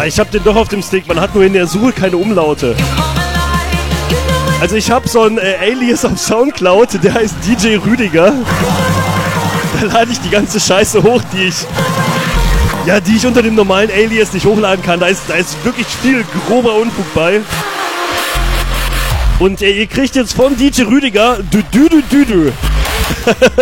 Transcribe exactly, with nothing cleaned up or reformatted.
Ah, ich hab den doch auf dem Stick, man hat nur in der Suche keine Umlaute. Also ich hab so ein äh, Alias auf Soundcloud, der heißt D J Rüdiger. Da lade ich die ganze Scheiße hoch, die ich... Ja, die ich unter dem normalen Alias nicht hochladen kann. Da ist, da ist wirklich viel grober Unfug bei. Und äh, ihr kriegt jetzt von D J Rüdiger dü dü dü dü dü.